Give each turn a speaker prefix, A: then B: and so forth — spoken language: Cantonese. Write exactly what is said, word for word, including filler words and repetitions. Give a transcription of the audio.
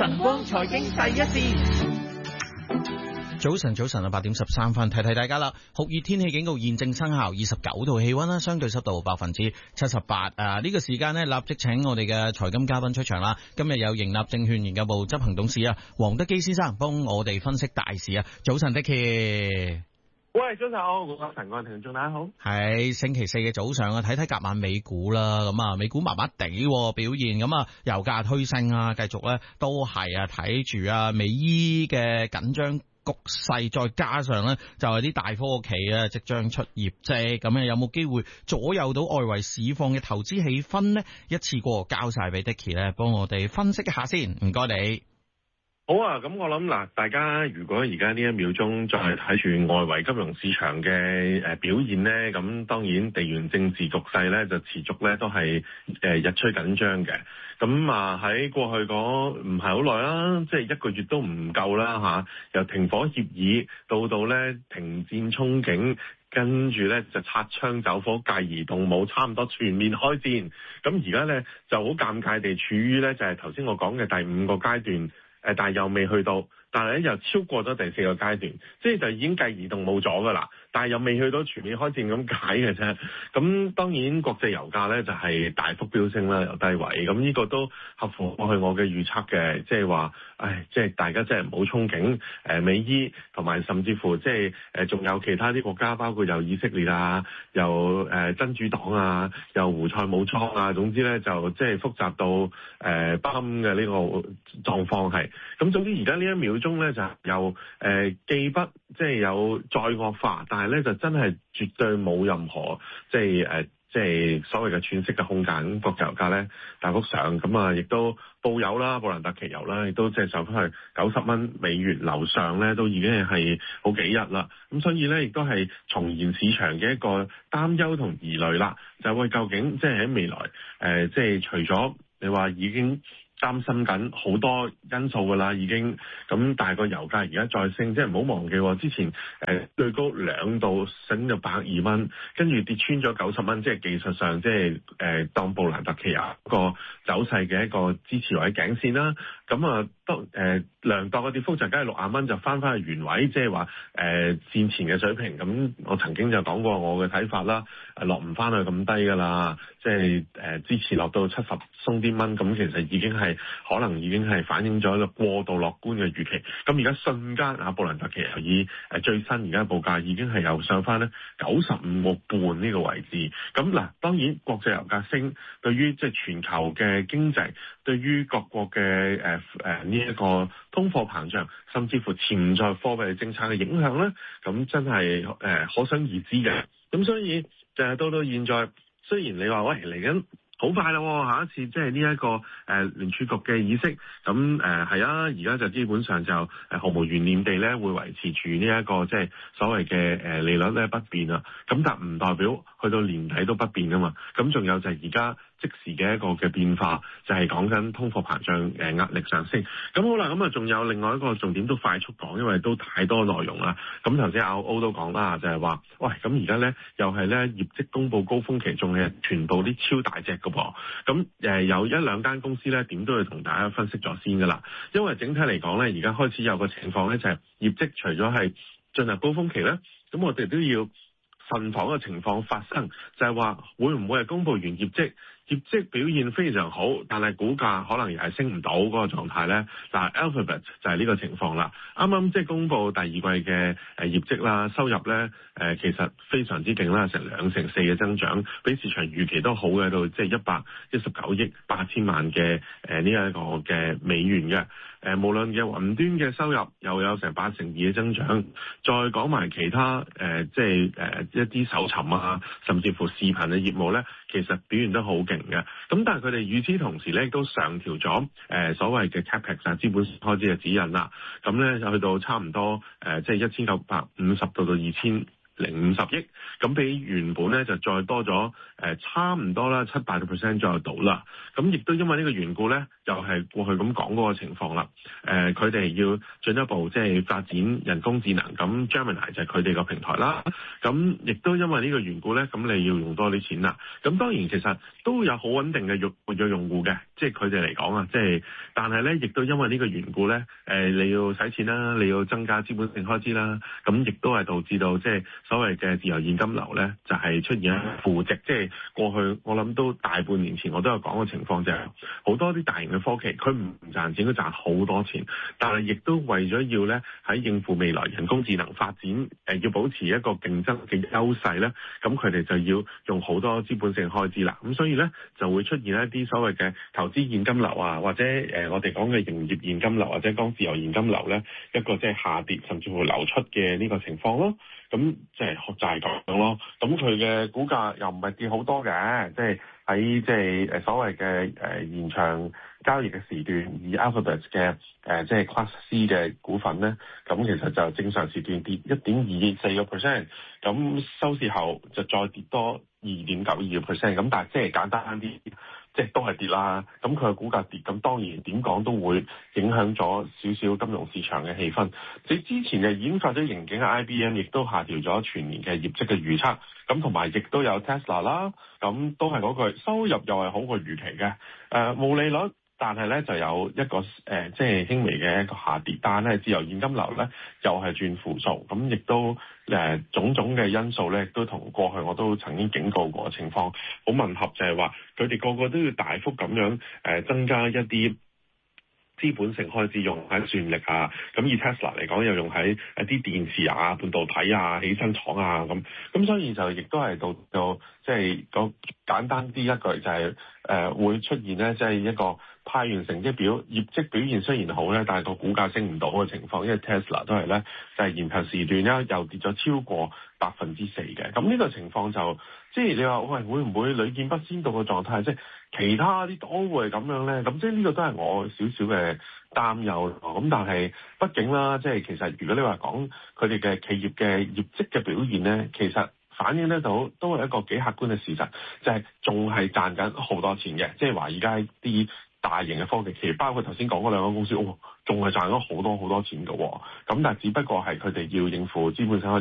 A: 晨光財經第一線。
B: 早晨，早晨啊，八點十三分，提提大家啦。酷熱天氣警告現正生效，二十九度氣溫啦，相對濕度百分之七十八。啊，呢個時間呢，立即請我哋嘅財金嘉賓出場啦。今日有盈立證券研究部執行董事啊，黃德基先生幫我哋分析大市啊。早晨，Dicky。
C: 喂，早晨好，我係晨光聽眾，大家好。
B: 係星期四嘅早上啊，睇睇隔晚美股啦，咁啊，美股麻麻地表現，咁啊，油價推升啊，繼續咧都係啊，睇住啊，美伊嘅緊張局勢，再加上咧就係啲大科企啊即將出業績，咁啊有冇機會左右到外圍市況嘅投資氣氛呢？一次過交晒俾 Dicky 咧，幫我哋分析一下先，唔該你。
C: 好啊，咁我諗嗱，大家如果而家呢一秒鐘再睇住外圍金融市場嘅誒表現呢，咁當然地緣政治局勢咧就持續咧都係誒日趨緊張嘅。咁啊喺過去嗰唔係好耐啦，即係一個月都唔夠啦嚇，由停火協議到到咧停戰憧憬，跟住咧就擦槍走火，繼而動武，差唔多全面開戰。咁而家咧就好尷尬地處於咧就係頭先我講嘅第五個階段。誒，但係又未去到，但係咧又超過咗第四個階段，即係就已經繼而動武咗噶啦。但係又未去到全面開戰咁解嘅啫。咁當然國際油價咧就係大幅飆升啦，由低位。咁呢個都合乎過去我嘅預測嘅，即係話，唉，即係大家真係唔好憧憬誒美伊，同埋甚至乎即係誒仲有其他啲國家，包括有以色列啊，有誒真主黨啊，有胡塞武裝啊，總之咧就即係複雜到誒不堪嘅呢個狀況係。咁總之而家呢一秒鐘咧就由誒既不即係有再惡化，但係咧就真係絕對冇任何即係誒即係所謂嘅喘息嘅空間。咁國際油價咧大幅上，咁啊亦都布油啦、布蘭特期油啦，亦都即係上翻去九十蚊美元樓上咧，都已經係好幾日啦。咁所以咧亦都係重燃市場嘅一個擔憂同疑慮啦。就會究竟即係喺未來誒、呃、即係除咗你話已經擔心緊好多因素㗎啦，已經咁，但係個油價而家再升，即係唔好忘記之前誒、呃、最高兩度升到百二蚊，跟住跌穿咗九十蚊，即係技術上即係誒、呃、當布蘭特期油個走勢嘅一個支持位頸線啦。咁啊，當誒量度嘅跌幅就梗係六十蚊就翻返去原位，即係話誒戰前嘅水平。咁我曾經就講過我嘅睇法啦，誒落唔翻去咁低㗎啦，即係誒支持落到七十鬆啲蚊，咁其實已經係可能已經係反映咗一個過度樂觀嘅預期。咁而家瞬間啊，布蘭特期油以誒最新而家報價已經係又上翻咧九十五個半呢個位置。咁嗱，當然國際油價升，對於即係全球嘅經濟，對於各國嘅誒誒呢一個通貨膨脹，甚至乎潛在貨幣政策嘅影響咧，咁真係誒、呃、可想而知嘅。咁所以就係到到現在，雖然你話喂嚟緊好快啦，下一次即係呢一個誒、呃、聯儲局嘅議息，咁誒係啊，而家就基本上就誒毫無懸念地咧會維持住呢一個即係所謂嘅誒利率咧不變啊。咁但唔代表去到年底都不變噶嘛。咁仲有就係而家即時嘅一個嘅變化，就係講緊通貨膨脹誒壓力上升。咁好啦，咁啊仲有另外一個重點都快速講，因為都太多內容啦。咁頭先阿 O 都講啦，就係話，喂，咁而家咧又係咧業績公佈高峰期，仲係全部啲超大隻㗎噃。咁誒有一兩間公司咧，點都要同大家分析咗先㗎啦。因為整體嚟講咧，而家開始有個情況咧，就係業績除咗係進入高峰期咧，咁我哋都要慎防嘅情況發生，就係話會唔會係公佈完業績，業績表現非常好，但係股價可能又係升唔到嗰個狀態咧。嗱 Alphabet 就係呢個情況啦。啱啱即係公佈第二季嘅誒業績啦，收入咧誒其實非常之勁啦，成兩成四嘅增長，比市場預期都好嘅，到即係一百一十九億八千萬嘅誒呢一個嘅美元嘅。誒無論嘅雲端嘅收入又有成八成二嘅增長，再講埋其他誒即係誒一啲搜尋啊，甚至乎視頻嘅業務咧，其實表現得好勁嘅。咁但係佢哋與此同時咧，亦都上調咗誒所謂嘅 capex 啊資本開支嘅指引啦。咁咧就去到差唔多誒即係一千九百五十到到二千零五十億，咁比原本咧就再多咗誒差唔多啦七八個 percent 左右到啦。咁亦都因為呢個緣故咧，又係過去咁講嗰個情況啦。誒佢哋要進一步即係發展人工智能，咁 Gemini 就係佢哋個平台啦。咁亦都因為呢個緣故咧，咁你要用多啲錢啦。咁當然其實都有好穩定嘅用活躍用戶嘅，即係佢哋嚟講啊，即係但係咧亦都因為呢個緣故咧，誒你要使錢啦，你要增加資本性開支啦，咁亦都係導致到即係所謂嘅自由現金流咧，就係出現一負值。即係過去我諗都大半年前我都有講嘅情況，就係好多啲大型嘅科技，佢唔賺錢，佢賺好多錢，但係亦都為咗要咧喺應付未來人工智能發展，誒要保持一個競爭嘅優勢咧，咁佢哋就要用好多資本性開支啦。咁所以咧就會出現一啲所謂嘅投資現金流啊，或者誒我哋講嘅營業現金流或者講自由現金流咧，一個即係下跌甚至乎流出嘅呢個情況咯。咁即係就係咁咯。咁佢嘅股價又唔係跌好多嘅，即係喺即係誒所謂嘅誒延長交易嘅時段，以 Alphabet 嘅誒即係 Class C 嘅股份咧，咁其實就正常時段跌一點二四個 percent，咁收市後就再跌多二點九二個 percent，咁但係即係簡單啲。即係都係跌啦，咁佢嘅股價跌，咁當然點講都會影響咗少少金融市場嘅氣氛。你之前嘅已經發咗盈警嘅 I B M 亦都下調咗全年嘅業績嘅預測，咁同埋亦都有 Tesla 啦，咁都係嗰句收入又係好過預期嘅，誒、呃、毛利率。但係咧就有一個誒、呃，即係輕微嘅一個下跌，但係自由現金流咧又係轉負數，咁亦都誒、呃、種種嘅因素咧，都同過去我都曾經警告過嘅情況好吻合，就係話佢哋個個都要大幅咁樣誒、呃、增加一啲資本性開支用喺算力啊，咁以 Tesla 嚟講又用喺一啲電池啊、半導體啊、起身廠啊咁，咁所以就亦都係到到即係個簡單啲一句就係、是、誒、呃、會出現咧，即、就、係、是、一個派完成績表，業績表現雖然好咧，但係個股價升唔到嘅情況，因為 Tesla 都係咧就係、是、延長時段啦，又跌咗超過百分之四嘅，咁呢個情況就即係你話喂會唔會屢見不鮮到嘅狀態，即係其他啲都會係咁樣咧？咁即係呢個都係我少少嘅擔憂。咁但係畢竟啦，即係其實如果你話講佢哋嘅企業嘅業績嘅表現咧，其實反映得到都係一個幾客觀嘅事實，就係仲係賺緊好多錢嘅。即係話而家啲大型嘅科技企業，包括頭先講嗰兩間公司，仲係賺咗好多好多錢嘅。咁但係只不過係佢哋要應付資本上